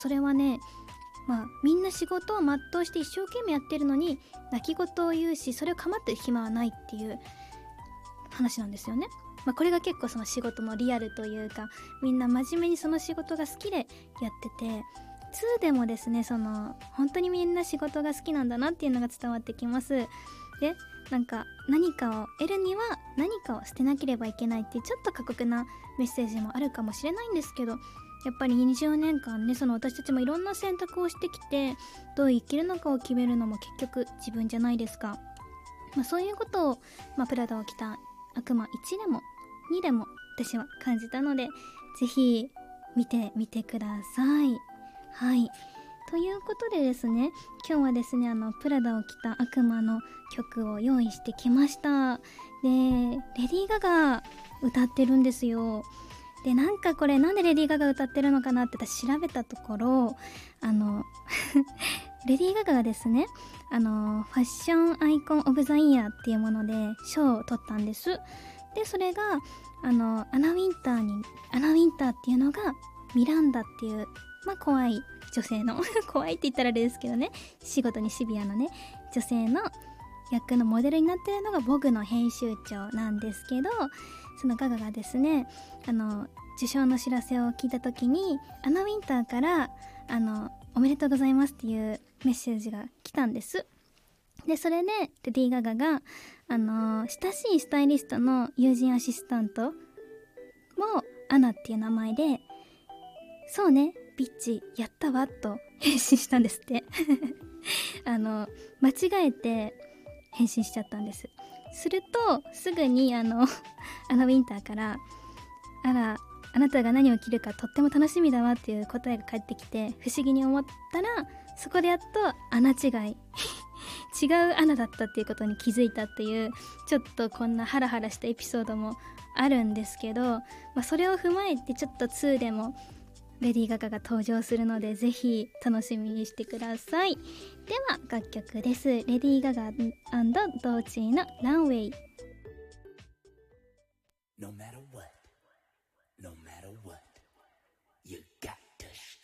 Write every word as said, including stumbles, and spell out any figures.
それはね、まあみんな仕事を全うして一生懸命やってるのに泣き言を言うし、それを構ってる暇はないっていう話なんですよね。まあ、これが結構その仕事のリアルというか、みんな真面目にその仕事が好きでやってて、ツーでもですね、その本当にみんな仕事が好きなんだなっていうのが伝わってきます。で、なんか何かを得るには何かを捨てなければいけないっていうちょっと過酷なメッセージもあるかもしれないんですけど、やっぱりにじゅうねんかんね、その私たちもいろんな選択をしてきて、どう生きるのかを決めるのも結局自分じゃないですか。まあ、そういうことを、まあ、プラダを着た悪魔いちでもにでも私は感じたので、ぜひ見てみてください。はい、ということでですね、今日はですね、あのプラダを着た悪魔の曲を用意してきました。で、レディー・ガガ歌ってるんですよ。で、なんかこれなんでレディー・ガガ歌ってるのかなって私調べたところ、あのレディー・ガガがですね、あのファッションアイコンオブザイヤーっていうもので賞を取ったんです。で、それがあのアナ・ウィンターにアナ・ウィンターっていうのがミランダっていう、まあ怖い女性の怖いって言ったらあれですけどね、仕事にシビアなね女性の役のモデルになっているのがボグの編集長なんですけど、そのガガがですね、あの受賞の知らせを聞いた時にアナ・ウィンターからあのおめでとうございますっていうメッセージが来たんです。で、それでレディー・ガガがあの親しいスタイリストの友人アシスタントもアナっていう名前で、そうねビッチやったわと返信したんですってあの間違えて返信しちゃったんです。するとすぐにあのアナ・ウィンターから、あらあなたが何を着るかとっても楽しみだわっていう答えが返ってきて、不思議に思ったら、そこでやっと穴違い違う穴だったっていうことに気づいたっていう、ちょっとこんなハラハラしたエピソードもあるんですけど、まあ、それを踏まえてちょっとツーでもレディー・ガガが登場するので、ぜひ楽しみにしてください。では楽曲です。レディー・ガガ&ドーチーのランウェイ。No matter